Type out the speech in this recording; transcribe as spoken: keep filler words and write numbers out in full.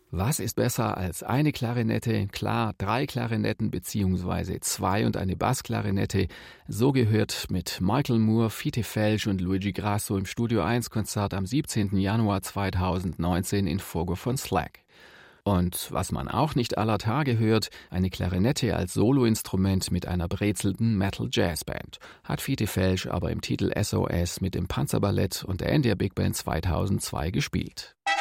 Was ist besser als eine Klarinette? Klar, drei Klarinetten beziehungsweise zwei und eine Bassklarinette. So gehört mit Michael Moore, Fiete Felsch und Luigi Grasso im Studio eins Konzert am siebzehnten Januar zweitausendneunzehn in Fogo von Slack. Und was man auch nicht aller Tage hört, eine Klarinette als Soloinstrument mit einer brezelnden Metal-Jazz-Band, hat Fiete Felsch aber im Titel S O S mit dem Panzerballett und der India Big Band zweitausendzwei gespielt.